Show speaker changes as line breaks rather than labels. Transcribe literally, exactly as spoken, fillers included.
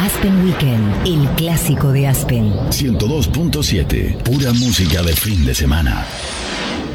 Aspen Weekend, el clásico de Aspen.
ciento dos punto siete, pura música de fin de semana.